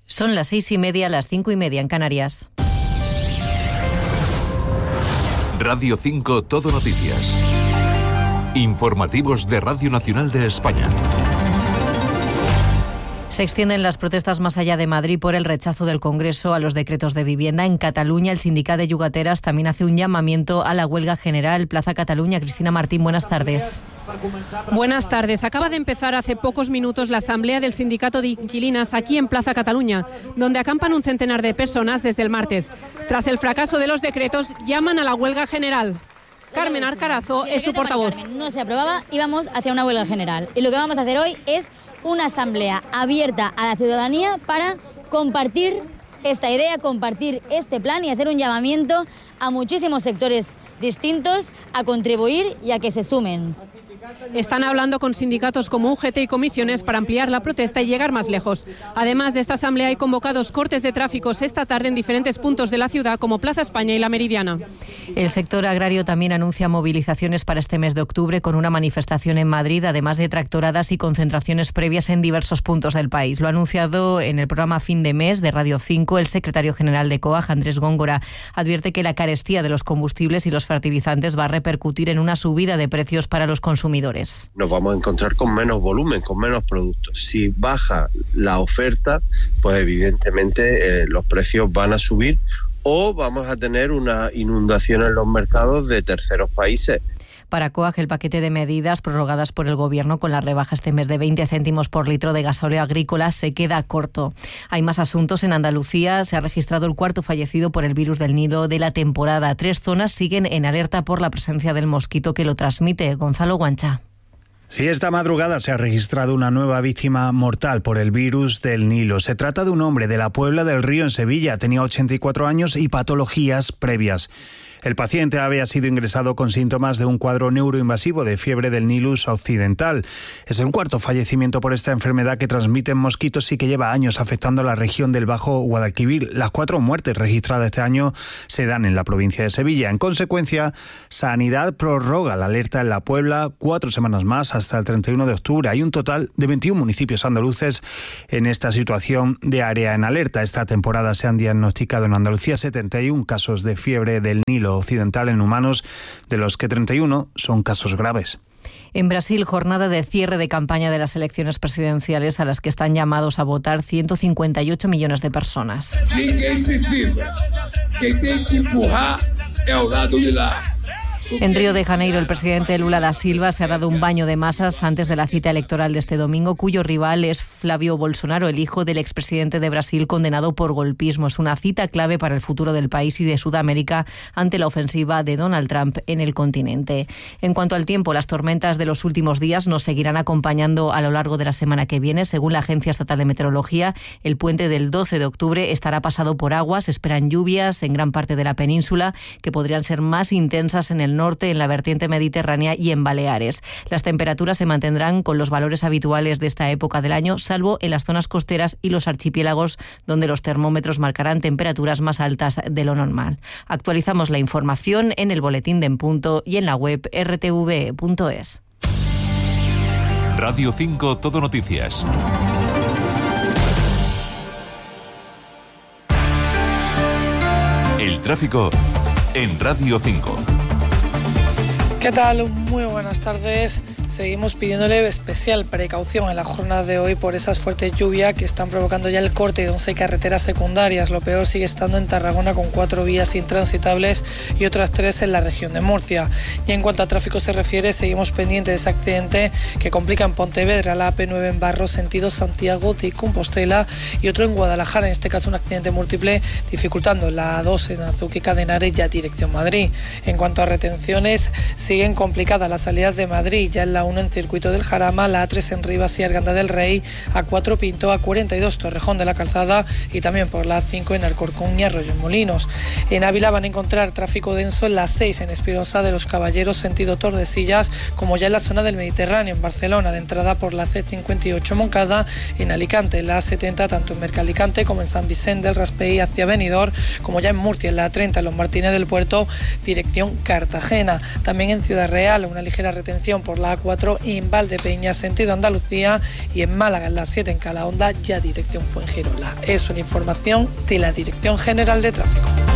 Son las 6:30, las 5:30 en Canarias. Radio 5 Todo Noticias. Informativos de Radio Nacional de España. Se extienden las protestas más allá de Madrid por el rechazo del Congreso a los decretos de vivienda. En Cataluña, el sindicato de Llogateras también hace un llamamiento a la huelga general. Plaza Cataluña. Cristina Martín, buenas tardes. Buenas tardes. Acaba de empezar hace pocos minutos la asamblea del sindicato de inquilinas aquí en Plaza Cataluña, donde acampan un centenar de personas desde el martes. Tras el fracaso de los decretos, llaman a la huelga general. Carmen Arcarazo es su portavoz. No se aprobaba, íbamos hacia una huelga general. Y lo que vamos a hacer hoy es una asamblea abierta a la ciudadanía para compartir esta idea, compartir este plan y hacer un llamamiento a muchísimos sectores distintos a contribuir y a que se sumen. Están hablando con sindicatos como UGT y comisiones para ampliar la protesta y llegar más lejos. Además de esta asamblea hay convocados cortes de tráfico esta tarde en diferentes puntos de la ciudad como Plaza España y La Meridiana. El sector agrario también anuncia movilizaciones para este mes de octubre con una manifestación en Madrid, además de tractoradas y concentraciones previas en diversos puntos del país. Lo ha anunciado en el programa Fin de Mes de Radio 5 el secretario general de COAG, Andrés Góngora. Advierte que la carestía de los combustibles y los fertilizantes va a repercutir en una subida de precios para los consumidores. Nos vamos a encontrar con menos volumen, con menos productos. Si baja la oferta, pues evidentemente los precios van a subir o vamos a tener una inundación en los mercados de terceros países. Para COAG, el paquete de medidas prorrogadas por el Gobierno con la rebaja este mes de 20 céntimos por litro de gasóleo agrícola se queda corto. Hay más asuntos. En Andalucía se ha registrado el cuarto fallecido por el virus del Nilo de la temporada. 3 zonas siguen en alerta por la presencia del mosquito que lo transmite. Gonzalo Guancha. Sí, esta madrugada se ha registrado una nueva víctima mortal por el virus del Nilo. Se trata de un hombre de la Puebla del Río en Sevilla. Tenía 84 años y patologías previas. El paciente había sido ingresado con síntomas de un cuadro neuroinvasivo de fiebre del Nilus occidental. Es el cuarto fallecimiento por esta enfermedad que transmiten mosquitos y que lleva años afectando a la región del Bajo Guadalquivir. Las 4 muertes registradas este año se dan en la provincia de Sevilla. En consecuencia, Sanidad prorroga la alerta en la Puebla 4 semanas más hasta el 31 de octubre. Hay un total de 21 municipios andaluces en esta situación de área en alerta. Esta temporada se han diagnosticado en Andalucía 71 casos de fiebre del Nilo occidental en humanos, de los que 31 son casos graves. En Brasil, jornada de cierre de campaña de las elecciones presidenciales a las que están llamados a votar 158 millones de personas. Ninguém precisa. Quem tem que empurrar é o lado de lá. En Río de Janeiro, el presidente Lula da Silva se ha dado un baño de masas antes de la cita electoral de este domingo, cuyo rival es Flávio Bolsonaro, el hijo del expresidente de Brasil condenado por golpismo. Es una cita clave para el futuro del país y de Sudamérica ante la ofensiva de Donald Trump en el continente. En cuanto al tiempo, las tormentas de los últimos días nos seguirán acompañando a lo largo de la semana que viene. Según la Agencia Estatal de Meteorología, el puente del 12 de octubre estará pasado por agua. Se esperan lluvias en gran parte de la península que podrían ser más intensas en el norte, en la vertiente mediterránea y en Baleares. Las temperaturas se mantendrán con los valores habituales de esta época del año, salvo en las zonas costeras y los archipiélagos, donde los termómetros marcarán temperaturas más altas de lo normal. Actualizamos la información en el boletín de En Punto y en la web rtv.es. Radio 5 Todo Noticias. El tráfico en Radio 5. ¿Qué tal? Muy buenas tardes. Seguimos pidiéndole especial precaución en la jornada de hoy por esas fuertes lluvias que están provocando ya el corte de 11 carreteras secundarias. Lo peor sigue estando en Tarragona, con 4 vías intransitables y otras 3 en la región de Murcia. Y en cuanto a tráfico se refiere, seguimos pendientes de ese accidente que complica en Pontevedra, la AP9 en Barros, sentido Santiago de Compostela, y otro en Guadalajara, en este caso un accidente múltiple, dificultando la A2 en Azuqueca de Henares ya dirección Madrid. En cuanto a retenciones, siguen complicadas las salidas de Madrid, ya en la 1 en Circuito del Jarama, la A3 en Rivas y Arganda del Rey, A4 Pinto, A42 Torrejón de la Calzada y también por la A5 en Alcorcón y Arroyo en Molinos. En Ávila van a encontrar tráfico denso en la 6 en Espirosa de los Caballeros, sentido Tordesillas, como ya en la zona del Mediterráneo, en Barcelona, de entrada por la C58 Moncada, en Alicante, la A70, tanto en Mercalicante como en San Vicente del Raspey hacia Benidorm, como ya en Murcia, en la A30, en Los Martínez del Puerto, dirección Cartagena. También en Ciudad Real, una ligera retención por la A4 4 en Valdepeñas, sentido Andalucía, y en Málaga en la 7 en Calahonda, ya dirección Fuengirola. Es una información de la Dirección General de Tráfico.